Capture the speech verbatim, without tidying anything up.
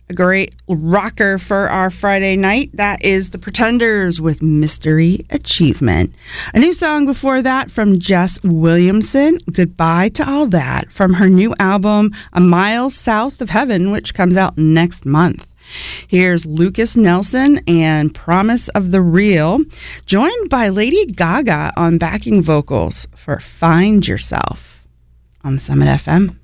A great rocker for our Friday night. That is The Pretenders with Mystery Achievement. A new song before that from Jess Williamson, Goodbye to All That, from her new album, A Mile South of Heaven, which comes out next month. Here's Lucas Nelson and Promise of the Real, joined by Lady Gaga on backing vocals for Find Yourself on Summit F M.